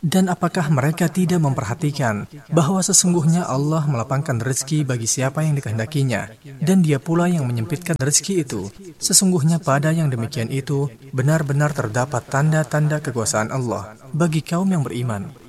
Dan apakah mereka tidak memperhatikan bahwa sesungguhnya Allah melapangkan rezeki bagi siapa yang dikehendakinya, dan Dia pula yang menyempitkan rezeki itu? Sesungguhnya pada yang demikian itu benar-benar terdapat tanda-tanda kekuasaan Allah bagi kaum yang beriman.